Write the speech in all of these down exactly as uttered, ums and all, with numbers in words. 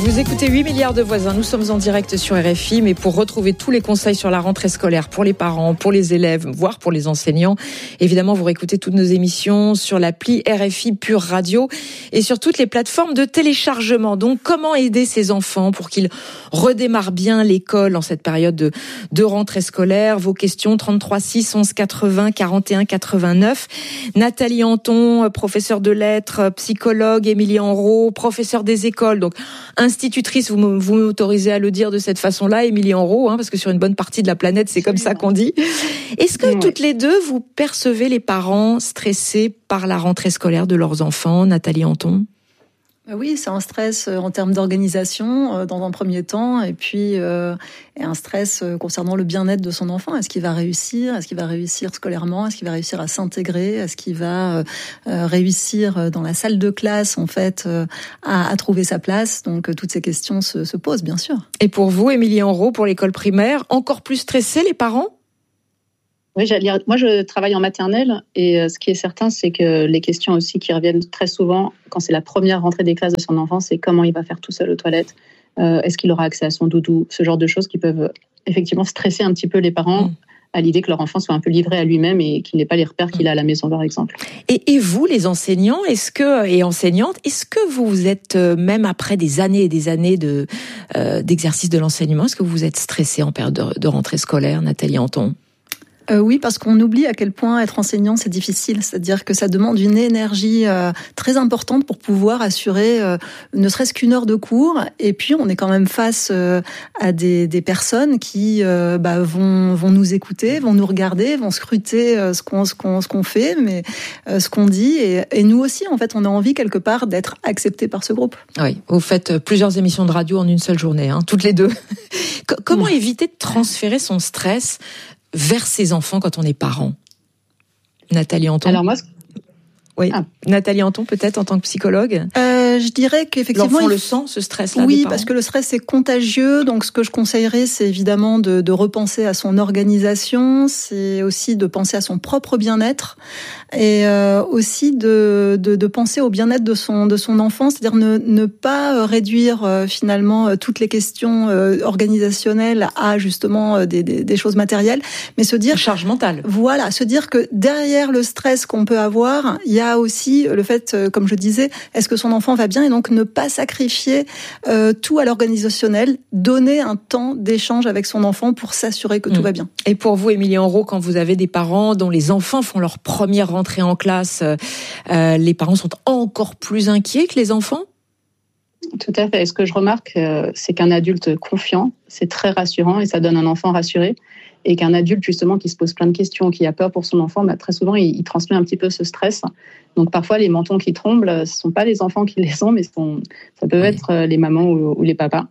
Vous écoutez huit milliards de voisins, nous sommes en direct sur R F I, mais pour retrouver tous les conseils sur la rentrée scolaire pour les parents, pour les élèves, voire pour les enseignants, évidemment vous réécoutez toutes nos émissions sur l'appli R F I Pure Radio et sur toutes les plateformes de téléchargement. Donc comment aider ces enfants pour qu'ils redémarrent bien l'école en cette période de, de rentrée scolaire? Vos questions trente-trois six onze quatre-vingts quarante et un quatre-vingt-neuf. Nathalie Anton, professeure de lettres, psychologue, Émilie Enrault, professeure des écoles, donc institutrice, vous, vous m'autorisez à le dire de cette façon-là, Émilie Enrault, hein, parce que sur une bonne partie de la planète, c'est comme ça qu'on dit. Est-ce que oui. toutes les deux, vous percevez les parents stressés par la rentrée scolaire de leurs enfants, Nathalie Anton? Oui, c'est un stress en termes d'organisation dans un premier temps, et puis euh, et un stress concernant le bien-être de son enfant. Est-ce qu'il va réussir? Est-ce qu'il va réussir scolairement? Est-ce qu'il va réussir à s'intégrer? Est-ce qu'il va euh, réussir dans la salle de classe, en fait, euh, à, à trouver sa place? Donc toutes ces questions se, se posent, bien sûr. Et pour vous, Émilie Enrault, pour l'école primaire, encore plus stressés les parents? Oui, j'allais dire, moi je travaille en maternelle et ce qui est certain, c'est que les questions aussi qui reviennent très souvent quand c'est la première rentrée des classes de son enfant, c'est comment il va faire tout seul aux toilettes, euh, est-ce qu'il aura accès à son doudou, ce genre de choses qui peuvent effectivement stresser un petit peu les parents mmh. à l'idée que leur enfant soit un peu livré à lui-même et qu'il n'ait pas les repères qu'il a à la maison, par exemple. Et, et vous, les enseignants, est-ce que et enseignantes, est-ce que vous êtes même après des années et des années de euh, d'exercice de l'enseignement, est-ce que vous êtes stressé en période de, de rentrée scolaire, Nathalie Anton? Euh, oui, parce qu'on oublie à quel point être enseignant, c'est difficile. C'est-à-dire que ça demande une énergie euh, très importante pour pouvoir assurer euh, ne serait-ce qu'une heure de cours. Et puis, on est quand même face euh, à des, des personnes qui euh, bah, vont, vont nous écouter, vont nous regarder, vont scruter euh, ce qu'on, ce qu'on, ce qu'on fait, mais euh, ce qu'on dit. Et, et nous aussi, en fait, on a envie quelque part d'être acceptés par ce groupe. Oui, vous faites plusieurs émissions de radio en une seule journée, hein, toutes les deux. Comment mmh. éviter de transférer son stress vers ses enfants quand on est parent? Nathalie Anton. Alors moi, oui. Ah. Nathalie Anton, peut-être en tant que psychologue. Euh, je dirais qu'effectivement, l'enfant il... le sent, ce stress-là. Oui, parce que le stress c'est contagieux. Donc, ce que je conseillerais, c'est évidemment de, de repenser à son organisation. C'est aussi de penser à son propre bien-être et euh, aussi de, de, de penser au bien-être de son de son enfant. C'est-à-dire ne, ne pas réduire euh, finalement toutes les questions euh, organisationnelles à justement euh, des, des, des choses matérielles, mais se dire une charge mentale. Voilà, se dire que derrière le stress qu'on peut avoir, il y a aussi le fait, comme je disais, est-ce que son enfant va bien, et donc ne pas sacrifier euh, tout à l'organisationnel, donner un temps d'échange avec son enfant pour s'assurer que mmh. tout va bien. Et pour vous, Émilie Enrault, quand vous avez des parents dont les enfants font leur première rentrée en classe, euh, les parents sont encore plus inquiets que les enfants? Tout à fait. Et ce que je remarque, euh, c'est qu'un adulte confiant, c'est très rassurant et ça donne un enfant rassuré. Et qu'un adulte, justement, qui se pose plein de questions, qui a peur pour son enfant, bah, très souvent, il, il transmet un petit peu ce stress. Donc, parfois, les mentons qui tremblent, ce ne sont pas les enfants qui les ont, mais sont, ça peut oui. être les mamans ou, ou les papas.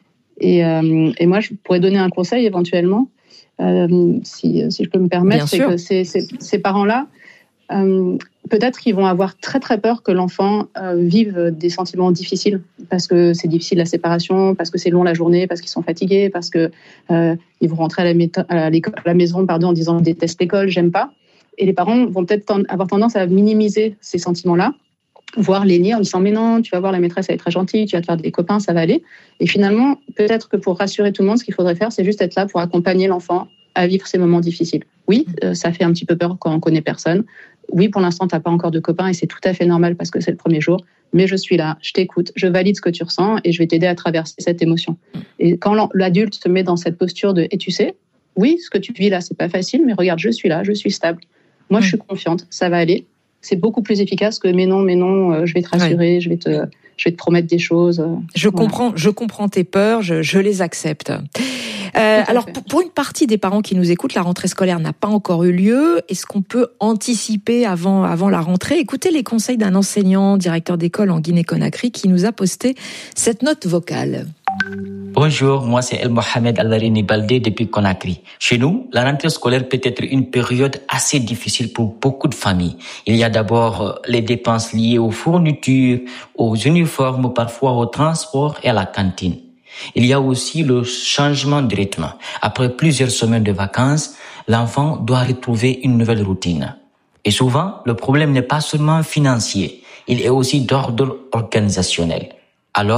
Et, euh, et moi, je pourrais donner un conseil éventuellement, euh, si, si je peux me permettre, Bien c'est sûr. que ces, ces, ces parents-là, euh, peut-être qu'ils vont avoir très très peur que l'enfant euh, vive des sentiments difficiles, parce que c'est difficile la séparation, parce que c'est long la journée, parce qu'ils sont fatigués, parce que euh, ils vont rentrer à la, méta- à, l'école, à la maison pardon, en disant « je déteste l'école, j'aime pas ». Et les parents vont peut-être ten- avoir tendance à minimiser ces sentiments-là, voire les nier en disant « mais non, tu vas voir, la maîtresse, elle est très gentille, tu vas te faire des copains, ça va aller ». Et finalement, peut-être que pour rassurer tout le monde, ce qu'il faudrait faire, c'est juste être là pour accompagner l'enfant à vivre ces moments difficiles. Oui, euh, ça fait un petit peu peur quand on connaît personne. Oui, pour l'instant, tu n'as pas encore de copains et c'est tout à fait normal parce que c'est le premier jour. Mais je suis là, je t'écoute, je valide ce que tu ressens et je vais t'aider à traverser cette émotion. Et quand l'adulte se met dans cette posture de « et tu sais, oui, ce que tu vis là, c'est pas facile, mais regarde, je suis là, je suis stable. Moi, je suis confiante, ça va aller. » C'est beaucoup plus efficace que « mais non, mais non, euh, je vais te rassurer, oui. je vais te... je vais te promettre des choses. » Je voilà. comprends, je comprends tes peurs, je, je les accepte. Euh, alors, pour, pour une partie des parents qui nous écoutent, la rentrée scolaire n'a pas encore eu lieu. Est-ce qu'on peut anticiper avant, avant la rentrée? Écoutez les conseils d'un enseignant, directeur d'école en Guinée-Conakry, qui nous a posté cette note vocale. Bonjour, moi c'est El Mohamed Alarini Baldé depuis Conakry. Chez nous, la rentrée scolaire peut être une période assez difficile pour beaucoup de familles. Il y a d'abord les dépenses liées aux fournitures, aux uniformes, parfois au transport et à la cantine. Il y a aussi le changement de rythme. Après plusieurs semaines de vacances, l'enfant doit retrouver une nouvelle routine. Et souvent, le problème n'est pas seulement financier, il est aussi d'ordre organisationnel. Alors,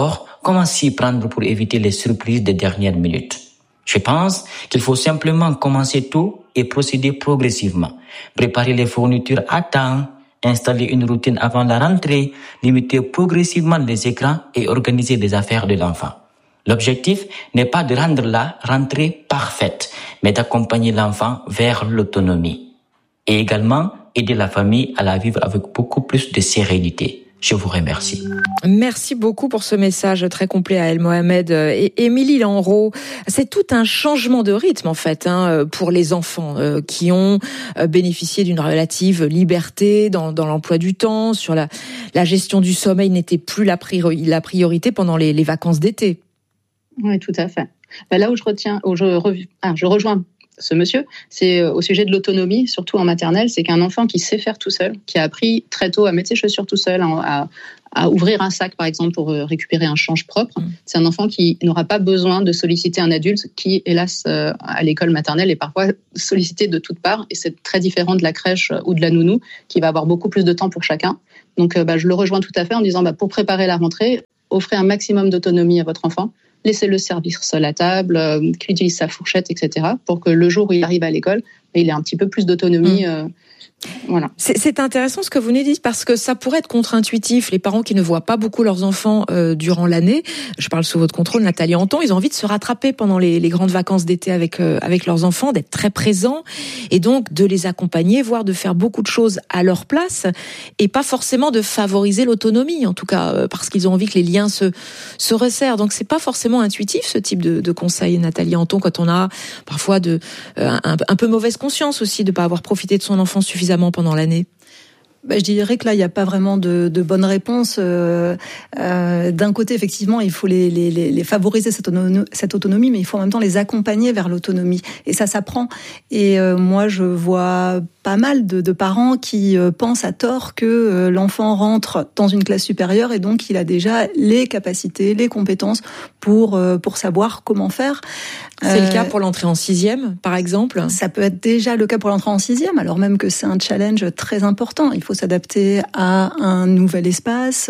comment s'y prendre pour éviter les surprises des dernières minutes? Je pense qu'il faut simplement commencer tôt et procéder progressivement. Préparer les fournitures à temps, installer une routine avant la rentrée, limiter progressivement les écrans et organiser les affaires de l'enfant. L'objectif n'est pas de rendre la rentrée parfaite, mais d'accompagner l'enfant vers l'autonomie. Et également aider la famille à la vivre avec beaucoup plus de sérénité. Je vous remercie. Merci beaucoup pour ce message très complet à El Mohamed et Émilie Lanreau. C'est tout un changement de rythme en fait hein, pour les enfants euh, qui ont bénéficié d'une relative liberté dans, dans l'emploi du temps, sur la, la gestion du sommeil n'était plus la, priori, la priorité pendant les, les vacances d'été. Oui, tout à fait. Ben là où je retiens, où je, re, ah, je rejoins ce monsieur, c'est au sujet de l'autonomie, surtout en maternelle, c'est qu'un enfant qui sait faire tout seul, qui a appris très tôt à mettre ses chaussures tout seul, à, à ouvrir un sac par exemple pour récupérer un change propre, mmh. c'est un enfant qui n'aura pas besoin de solliciter un adulte qui, hélas, à l'école maternelle est parfois sollicité de toutes parts, et c'est très différent de la crèche ou de la nounou, qui va avoir beaucoup plus de temps pour chacun. Donc bah, je le rejoins tout à fait en disant bah, pour préparer la rentrée, offrez un maximum d'autonomie à votre enfant. Laissez-le servir seul à table, euh, qu'il utilise sa fourchette, et cetera, pour que le jour où il arrive à l'école, il ait un petit peu plus d'autonomie. Mmh. Euh, voilà. C'est, c'est intéressant ce que vous nous dites parce que ça pourrait être contre-intuitif. Les parents qui ne voient pas beaucoup leurs enfants euh, durant l'année, je parle sous votre contrôle, Nathalie Anton, ils ont envie de se rattraper pendant les, les grandes vacances d'été avec euh, avec leurs enfants, d'être très présents et donc de les accompagner, voire de faire beaucoup de choses à leur place et pas forcément de favoriser l'autonomie, en tout cas euh, parce qu'ils ont envie que les liens se se resserrent. Donc c'est pas forcément intuitif ce type de, de conseil, Nathalie Anton, quand on a parfois de euh, un, un peu mauvaise conscience aussi de pas avoir profité de son enfant suffisamment pendant l'année. Ben, je dirais que là, il n'y a pas vraiment de, de bonne réponse. Euh, euh, d'un côté, effectivement, il faut les, les, les favoriser cette autonomie, cette autonomie, mais il faut en même temps les accompagner vers l'autonomie. Et ça s'apprend. Et euh, moi, je vois pas mal de, de parents qui euh, pensent à tort que euh, l'enfant rentre dans une classe supérieure et donc il a déjà les capacités, les compétences pour euh, pour savoir comment faire. C'est euh, le cas pour l'entrée en sixième, par exemple. Ça peut être déjà le cas pour l'entrée en sixième, alors même que c'est un challenge très important. Il faut s'adapter à un nouvel espace,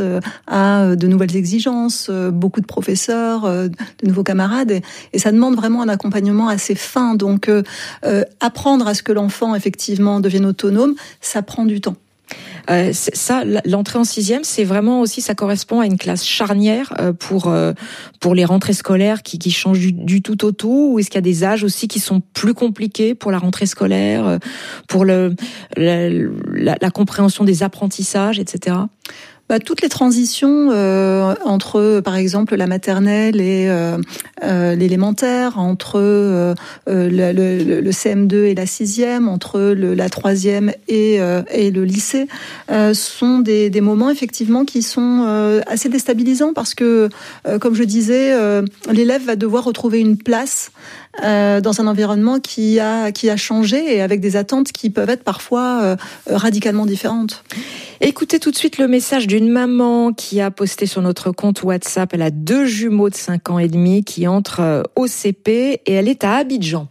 à de nouvelles exigences, beaucoup de professeurs, de nouveaux camarades, et, et ça demande vraiment un accompagnement assez fin. Donc, euh, apprendre à ce que l'enfant effectivement devienne autonome, ça prend du temps. Euh, ça, l'entrée en sixième, c'est vraiment aussi, ça correspond à une classe charnière pour pour les rentrées scolaires qui, qui changent du, du tout au tout, ou est-ce qu'il y a des âges aussi qui sont plus compliqués pour la rentrée scolaire, pour le la, la, la compréhension des apprentissages, et cetera. Bah, toutes les transitions euh, entre, par exemple, la maternelle et euh, euh, l'élémentaire, entre euh, le, le, le C M deux et la sixième, entre le, la troisième et, euh, et le lycée, euh, sont des, des moments effectivement qui sont euh, assez déstabilisants parce que, euh, comme je disais, euh, l'élève va devoir retrouver une place euh, dans un environnement qui a qui a changé et avec des attentes qui peuvent être parfois euh, radicalement différentes. Écoutez tout de suite le message d'une maman qui a posté sur notre compte WhatsApp. Elle a deux jumeaux de cinq ans et demi qui entrent au C P et elle est à Abidjan.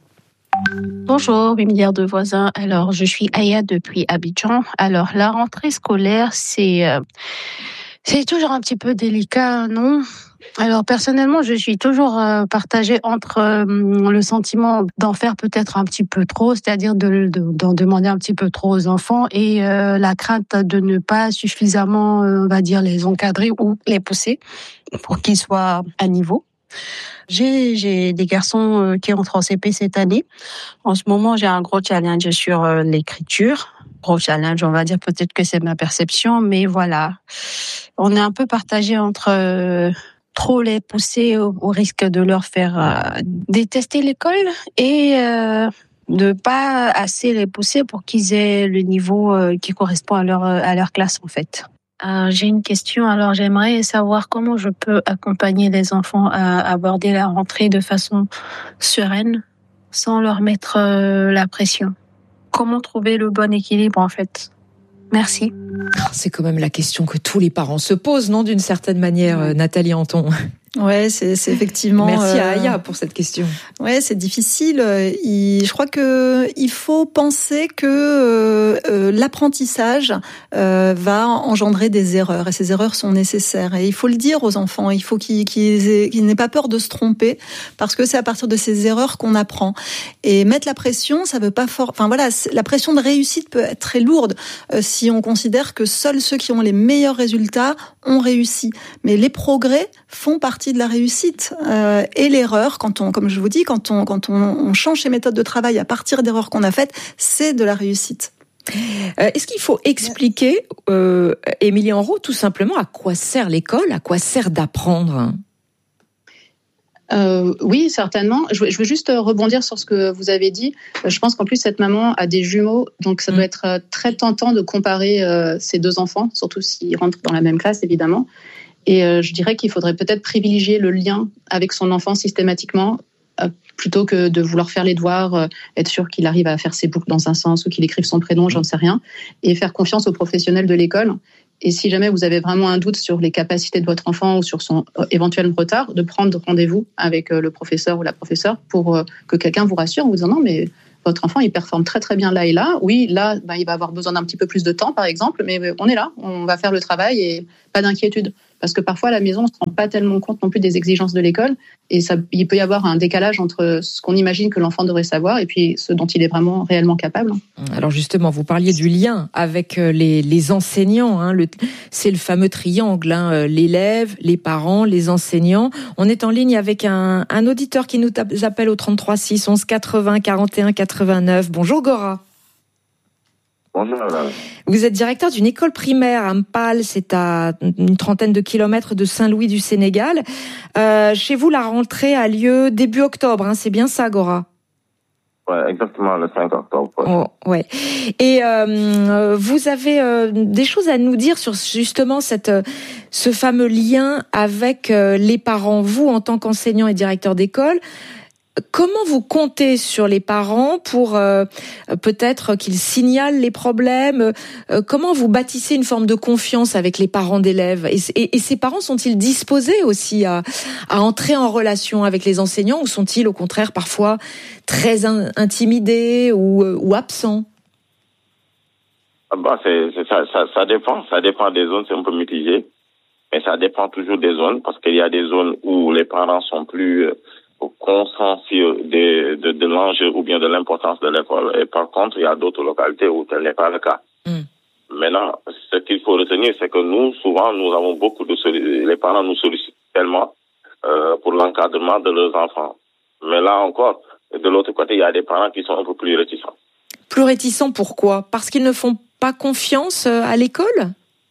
Bonjour, mes milliards de voisins. Alors, je suis Aya depuis Abidjan. Alors, la rentrée scolaire, c'est, euh, c'est toujours un petit peu délicat, non ? Alors personnellement, je suis toujours euh, partagée entre euh, le sentiment d'en faire peut-être un petit peu trop, c'est-à-dire de, de, d'en demander un petit peu trop aux enfants, et euh, la crainte de ne pas suffisamment, euh, on va dire, les encadrer ou les pousser pour qu'ils soient à niveau. J'ai, j'ai des garçons euh, qui entrent en C P cette année. En ce moment, j'ai un gros challenge sur euh, l'écriture. Gros challenge, on va dire, peut-être que c'est ma perception, mais voilà. On est un peu partagé entre... Euh, trop les pousser au, au risque de leur faire euh, détester l'école et euh, de pas assez les pousser pour qu'ils aient le niveau euh, qui correspond à leur à leur classe en fait. Euh, j'ai une question. Alors j'aimerais savoir comment je peux accompagner les enfants à aborder la rentrée de façon sereine sans leur mettre euh, la pression. Comment trouver le bon équilibre en fait? Merci. C'est quand même la question que tous les parents se posent, non, d'une certaine manière, Nathalie Anton. Ouais, c'est, c'est effectivement. Merci à euh... Aya pour cette question. Ouais, c'est difficile. Il, je crois que il faut penser que euh, l'apprentissage euh, va engendrer des erreurs et ces erreurs sont nécessaires. Et il faut le dire aux enfants. Il faut qu'ils, qu'ils, aient, qu'ils n'aient pas peur de se tromper parce que c'est à partir de ces erreurs qu'on apprend. Et mettre la pression, ça veut pas fort. Enfin voilà, la pression de réussite peut être très lourde euh, si on considère que seuls ceux qui ont les meilleurs résultats ont réussi. Mais les progrès font partie de la réussite euh, et l'erreur, quand on, comme je vous dis, quand on quand on, on change ses méthodes de travail à partir d'erreurs qu'on a faites, c'est de la réussite. Euh, est-ce qu'il faut expliquer, euh, Émilie Henrot, tout simplement à quoi sert l'école, à quoi sert d'apprendre ? Euh, oui, certainement. Je veux, je veux juste rebondir sur ce que vous avez dit. Je pense qu'en plus, cette maman a des jumeaux, donc ça doit être très tentant de comparer euh, ces deux enfants, surtout s'ils rentrent dans la même classe, évidemment. Et euh, je dirais qu'il faudrait peut-être privilégier le lien avec son enfant systématiquement, euh, plutôt que de vouloir faire les devoirs, euh, être sûr qu'il arrive à faire ses boucles dans un sens ou qu'il écrive son prénom, j'en sais rien, et faire confiance aux professionnels de l'école. Et si jamais vous avez vraiment un doute sur les capacités de votre enfant ou sur son éventuel retard, de prendre rendez-vous avec le professeur ou la professeure pour que quelqu'un vous rassure en vous disant non, mais votre enfant, il performe très très bien là et là. Oui, là, bah, il va avoir besoin d'un petit peu plus de temps, par exemple, mais on est là, on va faire le travail et pas d'inquiétude. Parce que parfois, à la maison, on ne se rend pas tellement compte non plus des exigences de l'école et ça, il peut y avoir un décalage entre ce qu'on imagine que l'enfant devrait savoir et puis ce dont il est vraiment réellement capable. Alors justement, vous parliez du lien avec les, les enseignants. Hein, le, c'est le fameux triangle, hein, l'élève, les parents, les enseignants. On est en ligne avec un, un auditeur qui nous appelle au trente-trois six onze quatre-vingts quarante et un quatre-vingt-neuf. Bonjour Gora. Bonjour. Vous êtes directeur d'une école primaire à Mpal, c'est à une trentaine de kilomètres de Saint-Louis du Sénégal. Euh, chez vous, la rentrée a lieu début octobre, hein, c'est bien ça, Gora ? Ouais, exactement, le cinq octobre. Ouais. Oh, ouais. Et euh, vous avez euh, des choses à nous dire sur justement cette, ce fameux lien avec euh, les parents. Vous, en tant qu'enseignant et directeur d'école, comment vous comptez sur les parents pour euh, peut-être qu'ils signalent les problèmes ? euh, Comment vous bâtissez une forme de confiance avec les parents d'élèves ? et, et, et ces parents sont-ils disposés aussi à, à entrer en relation avec les enseignants ou sont-ils au contraire parfois très in, intimidés ou, ou absents ? Ah bah c'est, c'est ça, ça, ça dépend, ça dépend des zones, c'est un peu mitigé, mais ça dépend toujours des zones parce qu'il y a des zones où les parents sont plus consciencieux de, de, de l'enjeu ou bien de l'importance de l'école. Et par contre, il y a d'autres localités où tel n'est pas le cas. Mm. Maintenant, ce qu'il faut retenir, c'est que nous, souvent, nous avons beaucoup de sollicités. Les parents nous sollicitent tellement euh, pour l'encadrement de leurs enfants. Mais là encore, de l'autre côté, il y a des parents qui sont un peu plus réticents. Plus réticents, pourquoi ? Parce qu'ils ne font pas confiance à l'école ?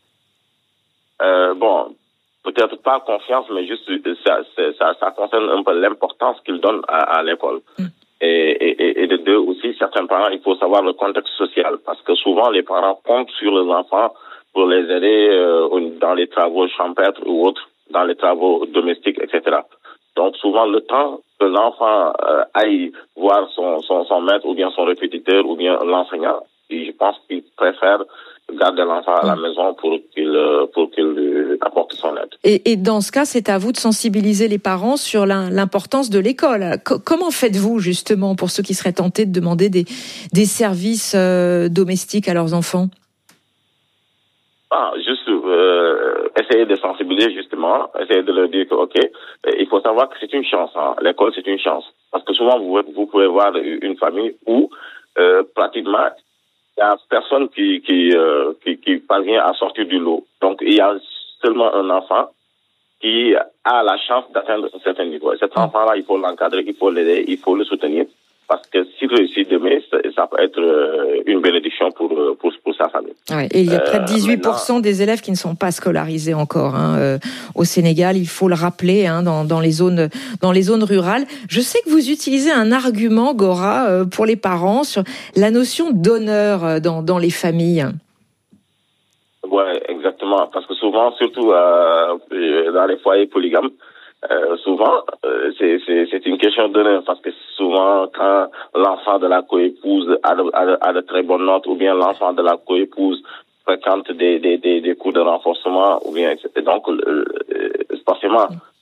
euh, Bon... Peut-être pas confiance, mais juste ça, ça, ça concerne un peu l'importance qu'ils donnent à, à l'école. Mm. Et, et, et de deux aussi, certains parents, il faut savoir le contexte social, parce que souvent les parents comptent sur les enfants pour les aider euh, dans les travaux champêtres ou autres, dans les travaux domestiques, et cetera. Donc souvent le temps que l'enfant euh, aille voir son, son, son maître ou bien son répétiteur ou bien l'enseignant, je pense qu'il préfère garder l'enfant à la maison pour qu'il pour qu'il lui apporte son aide. Et, et dans ce cas, c'est à vous de sensibiliser les parents sur l'importance de l'école. C- comment faites-vous justement pour ceux qui seraient tentés de demander des des services euh, domestiques à leurs enfants ? Ah, juste euh, essayer de sensibiliser justement, essayer de leur dire que ok, il faut savoir que c'est une chance. Hein. L'école, c'est une chance, parce que souvent vous vous pouvez voir une famille où euh, pratiquement il y a personne qui qui, euh, qui qui parvient à sortir du lot. Donc il y a seulement un enfant qui a la chance d'atteindre un certain niveau. Et cet enfant-là, il faut l'encadrer, il faut l'aider, il faut le soutenir, parce que s'il réussit demain, ça, ça peut être une bénédiction pour pour pour sa famille. Ouais, et il y a près de dix-huit pour cent euh, des élèves qui ne sont pas scolarisés encore hein, euh, au Sénégal. Il faut le rappeler hein, dans dans les zones dans les zones rurales. Je sais que vous utilisez un argument, Gora, euh, pour les parents sur la notion d'honneur dans dans les familles. Ouais, exactement, parce que souvent, surtout euh, dans les foyers polygames, euh, souvent euh, c'est c'est c'est une question d'honneur, parce que souvent quand l'enfant de la coépouse a de, a de, a de très bonnes notes, ou bien l'enfant de la coépouse fréquente des des des, des cours de renforcement, ou bien et donc euh, forcément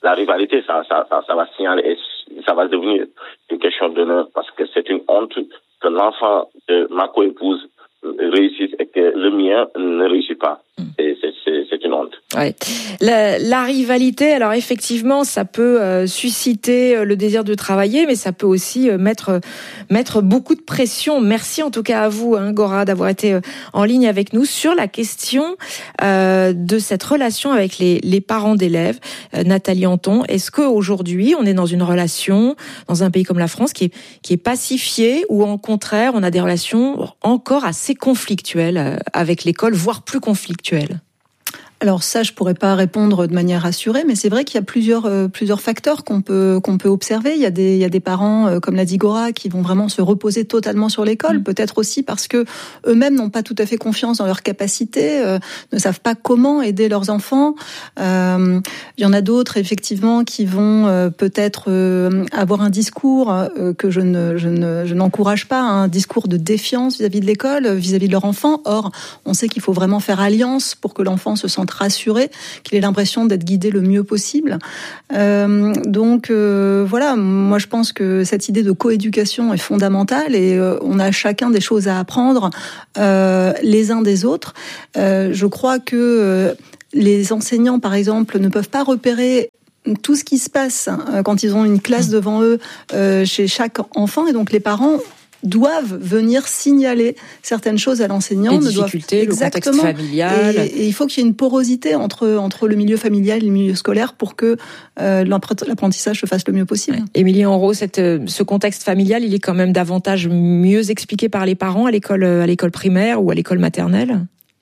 la rivalité, ça, ça, ça, ça va signaler, et ça va devenir une question d'honneur parce que c'est une honte que l'enfant de ma co-épouse réussisse et que le mien ne réussit pas. Et c'est, c'est, c'est une honte. Ouais. La, la rivalité, alors effectivement, ça peut euh, susciter le désir de travailler, mais ça peut aussi euh, mettre mettre beaucoup de pression. Merci en tout cas à vous, hein, Gora, d'avoir été euh, en ligne avec nous sur la question euh, de cette relation avec les, les parents d'élèves. Euh, Nathalie Anton, est-ce qu'aujourd'hui, on est dans une relation, dans un pays comme la France, qui est, qui est pacifiée, ou au contraire, on a des relations encore assez conflictuelles avec l'école, voire plus conflictuelles? Alors ça, je pourrais pas répondre de manière assurée, mais c'est vrai qu'il y a plusieurs euh, plusieurs facteurs qu'on peut qu'on peut observer. Il y a des il y a des parents, euh, comme l'a dit Gora, qui vont vraiment se reposer totalement sur l'école, mmh. peut-être aussi parce que eux-mêmes n'ont pas tout à fait confiance dans leurs capacités, euh, ne savent pas comment aider leurs enfants. Euh, il y en a d'autres effectivement qui vont euh, peut-être euh, avoir un discours euh, que je ne je ne je n'encourage pas, un discours de défiance vis-à-vis de l'école, vis-à-vis de leur enfant. Or, on sait qu'il faut vraiment faire alliance pour que l'enfant se sente rassuré, qu'il ait l'impression d'être guidé le mieux possible. Euh, donc euh, voilà, moi je pense que cette idée de coéducation est fondamentale et euh, on a chacun des choses à apprendre euh, les uns des autres. Euh, je crois que euh, les enseignants, par exemple, ne peuvent pas repérer tout ce qui se passe euh, quand ils ont une classe devant eux euh, chez chaque enfant, et donc les parents doivent venir signaler certaines choses à l'enseignant. Les difficultés, doivent... le contexte familial. Et, et il faut qu'il y ait une porosité entre, entre le milieu familial et le milieu scolaire pour que euh, l'apprentissage se fasse le mieux possible. Ouais. Émilie Henrot, cette, ce contexte familial, il est quand même davantage mieux expliqué par les parents à l'école, à l'école primaire ou à l'école maternelle?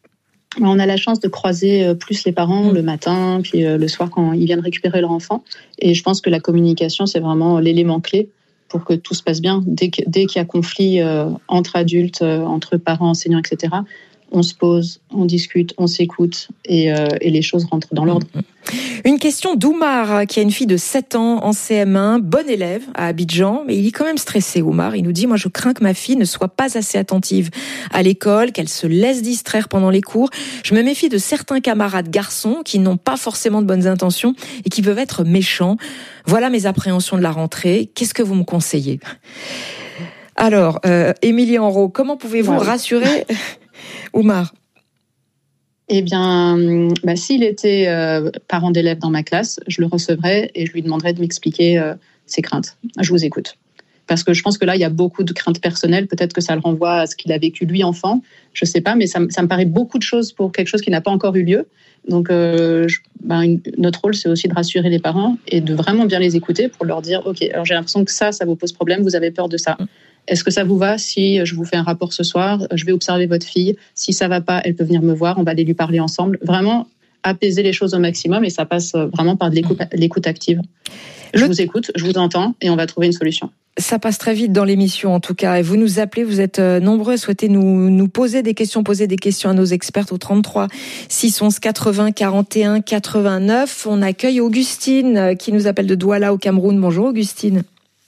On a la chance de croiser plus les parents mmh. le matin, puis le soir quand ils viennent récupérer leur enfant. Et je pense que la communication, c'est vraiment l'élément clé pour que tout se passe bien. Dès, que, dès qu'il y a conflit euh, entre adultes, euh, entre parents, enseignants, et cetera, on se pose, on discute, on s'écoute et, euh, et les choses rentrent dans l'ordre. Une question d'Oumar, qui a une fille de sept ans en C M un, bonne élève à Abidjan, mais il est quand même stressé, Oumar. Il nous dit, moi je crains que ma fille ne soit pas assez attentive à l'école, qu'elle se laisse distraire pendant les cours. Je me méfie de certains camarades garçons qui n'ont pas forcément de bonnes intentions et qui peuvent être méchants. Voilà mes appréhensions de la rentrée. Qu'est-ce que vous me conseillez? Alors, euh, Émilie Henrot, comment pouvez-vous ouais. rassurer Oumar? Eh bien, bah, s'il était euh, parent d'élève dans ma classe, je le recevrais et je lui demanderais de m'expliquer euh, ses craintes. Je vous écoute. Parce que je pense que là, il y a beaucoup de craintes personnelles. Peut-être que ça le renvoie à ce qu'il a vécu lui enfant. Je ne sais pas, mais ça, ça me paraît beaucoup de choses pour quelque chose qui n'a pas encore eu lieu. Donc, euh, je, bah, une, notre rôle, c'est aussi de rassurer les parents et de vraiment bien les écouter pour leur dire, OK, alors j'ai l'impression que ça, ça vous pose problème, vous avez peur de ça. Est-ce que ça vous va si je vous fais un rapport ce soir? Je vais observer votre fille. Si ça va pas, elle peut venir me voir. On va aller lui parler ensemble. Vraiment apaiser les choses au maximum et ça passe vraiment par de l'écoute, l'écoute active. Je Le... vous écoute, je vous entends et on va trouver une solution. Ça passe très vite dans l'émission en tout cas. Et vous nous appelez, vous êtes nombreux à souhaiter nous, nous poser des questions, poser des questions à nos experts au trente-trois six cent onze quatre-vingts quarante et un quatre-vingt-neuf. On accueille Augustine qui nous appelle de Douala au Cameroun. Bonjour Augustine.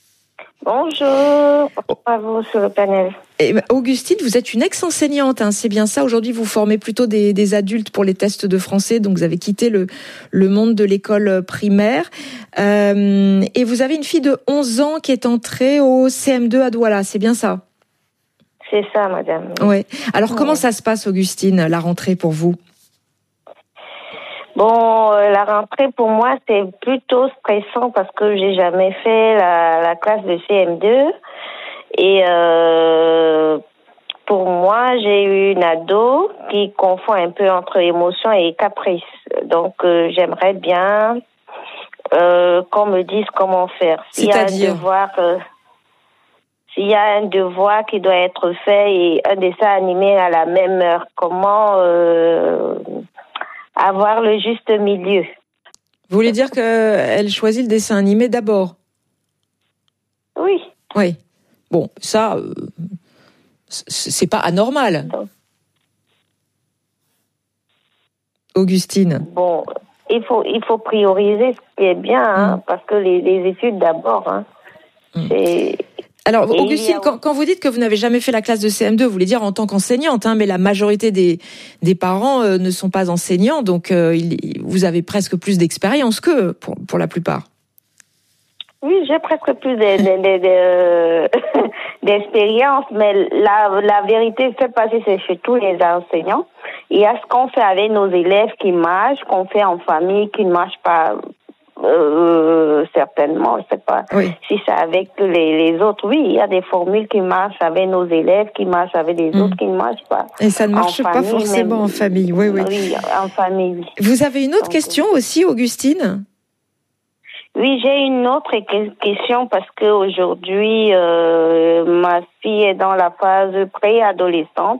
Bonjour, à vous sur le panel. Et Augustine, vous êtes une ex-enseignante, hein, c'est bien ça. Aujourd'hui, vous formez plutôt des, des adultes pour les tests de français, donc vous avez quitté le, le monde de l'école primaire. Euh, et vous avez une fille de onze ans qui est entrée au C M deux à Douala, c'est bien ça? C'est ça, madame. Ouais. Alors, ouais. Comment ça se passe, Augustine, la rentrée pour vous? Bon, euh, la rentrée pour moi c'est plutôt stressant parce que j'ai jamais fait la, la classe de C M deux et euh, pour moi j'ai eu une ado qui confond un peu entre émotion et caprice. Donc euh, j'aimerais bien euh, qu'on me dise comment faire. S'il y a un devoir, euh, s'il y a un devoir qui doit être fait et un dessin animé à la même heure, comment euh, avoir le juste milieu. Vous voulez dire qu'elle choisit le dessin animé d'abord? Oui. Oui. Bon, ça, euh, c'est pas anormal. Augustine. Bon, il faut, il faut prioriser ce qui est bien, hein, mmh. parce que les, les études d'abord, hein, mmh. c'est... Alors, Augustine, quand, quand vous dites que vous n'avez jamais fait la classe de C M deux, vous voulez dire en tant qu'enseignante, hein, mais la majorité des, des parents euh, ne sont pas enseignants, donc euh, il, vous avez presque plus d'expérience qu'eux, pour, pour la plupart. Oui, j'ai presque plus de, de, de, de, d'expérience, mais la, la vérité, c'est pas si c'est chez tous les enseignants. Il y a ce qu'on fait avec nos élèves qui marchent, qu'on fait en famille, qui ne marchent pas. Euh, certainement, je sais pas oui. si c'est avec les, les autres. Oui, il y a des formules qui marchent avec nos élèves, qui marchent avec les mmh. autres, qui ne marchent pas. Et ça ne marche en pas famille, forcément même, en famille. Oui, oui. Oui, en famille. Oui. Vous avez une autre Donc, question aussi, Augustine? Oui, j'ai une autre question parce que aujourd'hui, euh, ma fille est dans la phase préadolescente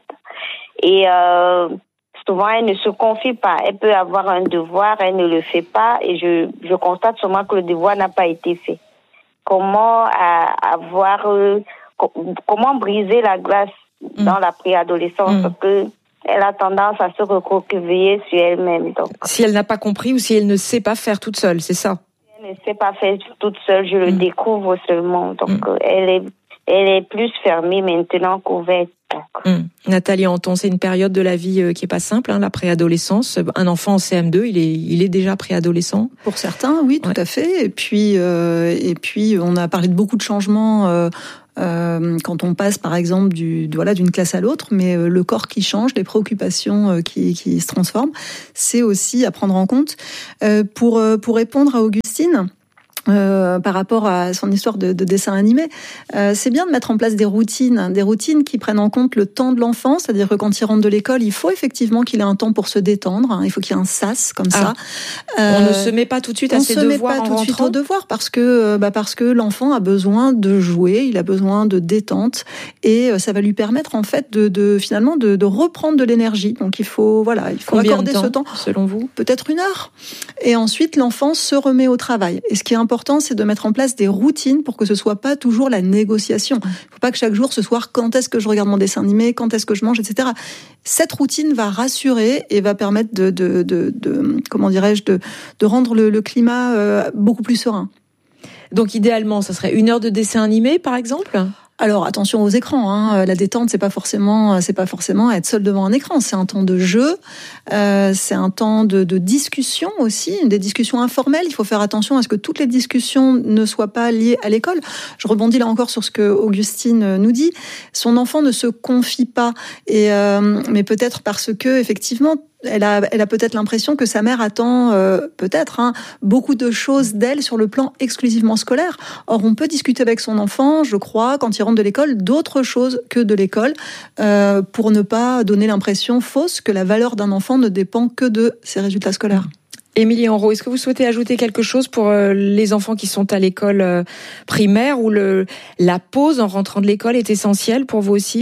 et euh, souvent, elle ne se confie pas. Elle peut avoir un devoir, elle ne le fait pas et je, je constate seulement que le devoir n'a pas été fait. Comment à, avoir, euh, comment briser la glace mmh. dans la préadolescence mmh. parce que elle a tendance à se recroqueviller sur elle-même. Donc. Si elle n'a pas compris ou si elle ne sait pas faire toute seule, c'est ça? Elle ne sait pas faire toute seule, je mmh. le découvre seulement. Donc, mmh. elle est, elle est plus fermée maintenant qu'ouverte. Mmh. Nathalie Anton, c'est une période de la vie euh, qui est pas simple, hein, la préadolescence. Un enfant en C M deux, il est, il est déjà préadolescent. Pour certains, oui, tout ouais. à fait. Et puis, euh, et puis, on a parlé de beaucoup de changements. Euh, Euh, quand on passe par exemple du, voilà, d'une classe à l'autre, mais euh, le corps qui change, les préoccupations euh, qui, qui se transforment, c'est aussi à prendre en compte. Euh, pour, euh, pour répondre à Augustine, Euh, par rapport à son histoire de, de dessin animé, euh, c'est bien de mettre en place des routines, des routines qui prennent en compte le temps de l'enfant, c'est-à-dire que quand il rentre de l'école, il faut effectivement qu'il ait un temps pour se détendre, hein, il faut qu'il y ait un sas comme ah. ça. Euh, on ne se met pas tout de suite à ses devoirs en rentrant. On se met pas tout de suite aux devoirs parce que, bah parce que l'enfant a besoin de jouer, il a besoin de détente et ça va lui permettre en fait de, de finalement de, de reprendre de l'énergie. Donc il faut voilà, il faut Combien accorder de temps, ce temps, selon vous? Peut-être une heure. Et ensuite l'enfant se remet au travail. Et ce qui est important, c'est de mettre en place des routines pour que ce soit pas toujours la négociation. Il faut pas que chaque jour ce soit quand est-ce que je regarde mon dessin animé, quand est-ce que je mange, et cetera. Cette routine va rassurer et va permettre de, de, de, de comment dirais-je, de, de rendre le, le climat euh, beaucoup plus serein. Donc idéalement, ça serait une heure de dessin animé, par exemple ? Alors attention aux écrans, hein. La détente c'est pas forcément c'est pas forcément être seul devant un écran, c'est un temps de jeu, euh, c'est un temps de, de discussion aussi, des discussions informelles. Il faut faire attention à ce que toutes les discussions ne soient pas liées à l'école. Je rebondis là encore sur ce que Augustine nous dit. Son enfant ne se confie pas, et euh, mais peut-être parce que effectivement. Elle a, elle a peut-être l'impression que sa mère attend euh, peut-être hein, beaucoup de choses d'elle sur le plan exclusivement scolaire. Or, on peut discuter avec son enfant, je crois, quand il rentre de l'école, d'autres choses que de l'école, euh, pour ne pas donner l'impression fausse que la valeur d'un enfant ne dépend que de ses résultats scolaires. Émilie Henrot, est-ce que vous souhaitez ajouter quelque chose pour les enfants qui sont à l'école primaire, où le, la pause en rentrant de l'école est essentielle pour vous aussi ?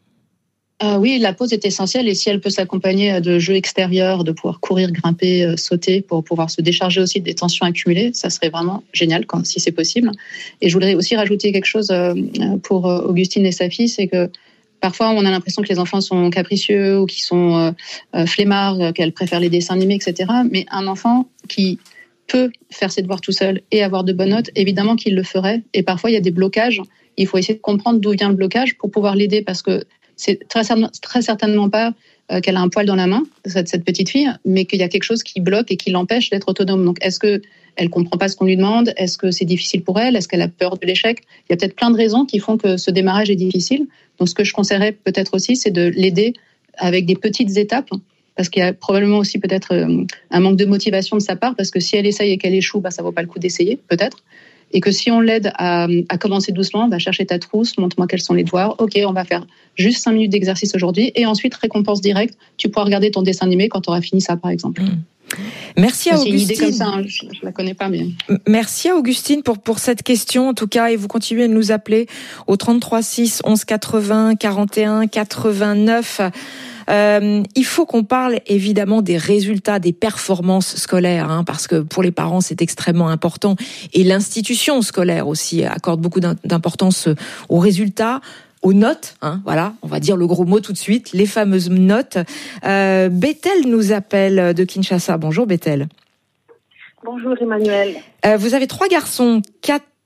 Euh, oui, la pause est essentielle et si elle peut s'accompagner de jeux extérieurs, de pouvoir courir, grimper, euh, sauter pour pouvoir se décharger aussi des tensions accumulées, ça serait vraiment génial quand, si c'est possible. Et je voudrais aussi rajouter quelque chose euh, pour Augustine et sa fille, c'est que parfois on a l'impression que les enfants sont capricieux ou qu'ils sont euh, euh, flemmards, qu'elles préfèrent les dessins animés, et cetera. Mais un enfant qui peut faire ses devoirs tout seul et avoir de bonnes notes, évidemment qu'il le ferait. Et parfois il y a des blocages. Il faut essayer de comprendre d'où vient le blocage pour pouvoir l'aider parce que c'est très, très certainement pas euh, qu'elle a un poil dans la main, cette, cette petite fille, mais qu'il y a quelque chose qui bloque et qui l'empêche d'être autonome. Donc, est-ce qu'elle comprend pas ce qu'on lui demande ? Est-ce que c'est difficile pour elle ? Est-ce qu'elle a peur de l'échec ? Il y a peut-être plein de raisons qui font que ce démarrage est difficile. Donc, ce que je conseillerais peut-être aussi, c'est de l'aider avec des petites étapes, parce qu'il y a probablement aussi peut-être euh, un manque de motivation de sa part, parce que si elle essaye et qu'elle échoue, bah, ça vaut pas le coup d'essayer, peut-être. Et que si on l'aide à, à commencer doucement, on va chercher ta trousse, montre-moi quels sont les devoirs. Ok, on va faire juste cinq minutes d'exercice aujourd'hui et ensuite récompense directe. Tu pourras regarder ton dessin animé quand tu auras fini ça, par exemple. Mmh. Merci à Augustine. C'est une idée comme ça, hein, je, je la connais pas, mais. Merci à Augustine pour pour cette question en tout cas, et vous continuez à nous appeler au trente-trois six onze quatre-vingts quarante et un quatre-vingt-neuf. Euh, il faut qu'on parle évidemment des résultats, des performances scolaires, hein, parce que pour les parents c'est extrêmement important, et l'institution scolaire aussi accorde beaucoup d'importance aux résultats, aux notes, hein, voilà, on va dire le gros mot tout de suite, les fameuses notes. Euh, Bethel nous appelle de Kinshasa. Bonjour Bethel. Bonjour Emmanuel. Euh, vous avez trois garçons, quatre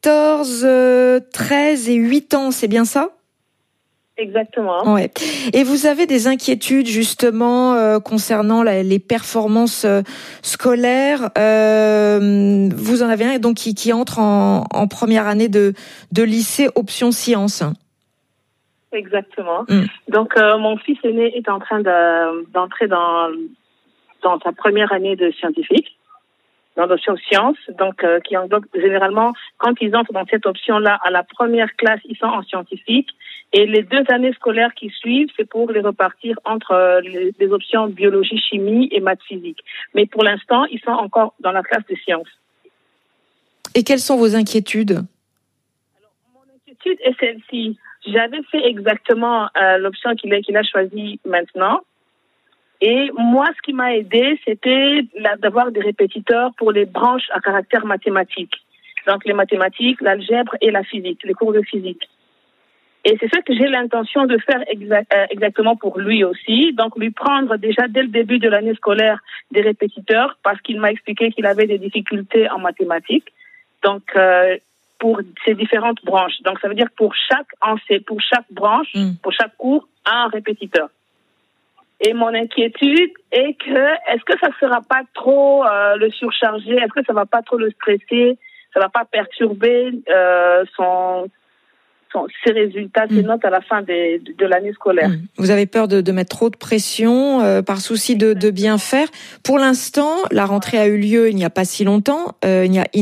quatorze, treize et huit ans, c'est bien ça ? Exactement. Ouais. Et vous avez des inquiétudes justement euh, concernant la, les performances euh, scolaires. Euh, vous en avez un donc qui, qui entre en, en première année de, de lycée option sciences. Exactement. Mm. Donc euh, mon fils aîné est en train de, d'entrer dans dans sa première année de scientifique, dans l'option sciences. Donc euh, qui donc généralement quand ils entrent dans cette option-là à la première classe, ils sont en scientifique. Et les deux années scolaires qui suivent, c'est pour les repartir entre les, les options biologie, chimie et maths physique. Mais pour l'instant, ils sont encore dans la classe de sciences. Et quelles sont vos inquiétudes ? Alors, mon inquiétude est celle-ci. J'avais fait exactement euh, l'option qu'il a, qu'il a choisie maintenant. Et moi, ce qui m'a aidé, c'était la, d'avoir des répétiteurs pour les branches à caractère mathématique. Donc les mathématiques, l'algèbre et la physique, les cours de physique. Et c'est ce que j'ai l'intention de faire exact, euh, exactement pour lui aussi. Donc, lui prendre déjà dès le début de l'année scolaire des répétiteurs parce qu'il m'a expliqué qu'il avait des difficultés en mathématiques. Donc, euh, pour ces différentes branches. Donc, ça veut dire pour chaque pour chaque branche, mmh. pour chaque cours, un répétiteur. Et mon inquiétude est que, est-ce que ça ne sera pas trop euh, le surcharger? Est-ce que ça ne va pas trop le stresser? Ça ne va pas perturber euh, son... ses résultats, ses notes à la fin de, de, de l'année scolaire. Vous avez peur de, de mettre trop de pression euh, par souci de, de bien faire. Pour l'instant, la rentrée a eu lieu il n'y a pas si longtemps. Euh, il n'y a